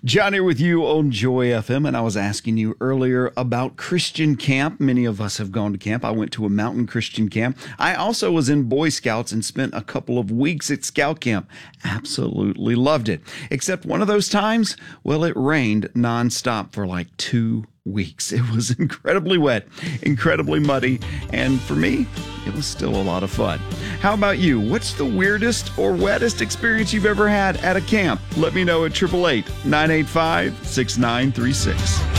John here with you on Joy FM, and I was asking you earlier about Christian camp. Many of us have gone to camp. I went to a mountain Christian camp. I also was in Boy Scouts and spent a couple of weeks at Scout Camp. Absolutely loved it. Except one of those times, well, it rained nonstop for like 2 weeks. It was incredibly wet, incredibly muddy, and for me, it was still a lot of fun. How about you? What's the weirdest or wettest experience you've ever had at a camp? Let me know at 888-985-6936.